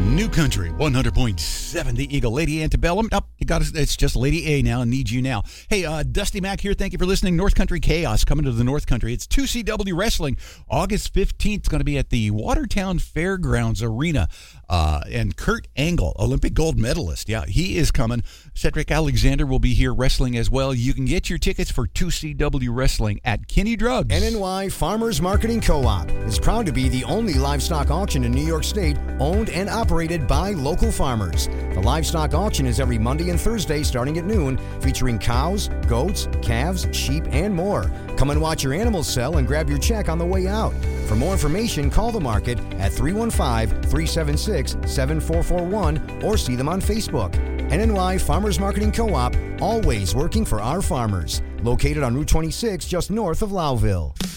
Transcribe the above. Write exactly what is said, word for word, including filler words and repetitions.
New Country, one hundred point seven, the Eagle. Lady Antebellum. Oh, you got us. It's just Lady A now. Need you now. Hey, uh, Dusty Mack here. Thank you for listening. North Country Chaos coming to the North Country. It's two C W Wrestling. August fifteenth. It's going to be at the Watertown Fairgrounds Arena. Uh, and Kurt Angle, Olympic gold medalist. Yeah, he is coming. Cedric Alexander will be here wrestling as well. You can get your tickets for two C W Wrestling at Kenny Drugs. N N Y Farmers Marketing Co-op is proud to be the only livestock auction in New York State owned and operated by local farmers. The livestock auction is every Monday and Thursday starting at noon, featuring cows, goats, calves, sheep, and more. Come and watch your animals sell and grab your check on the way out. For more information, call the market at three one five, three seven six, seven four four one or see them on Facebook. N N Y Farmers Marketing Co-op, always working for our farmers. Located on Route twenty-six, just north of Lowville.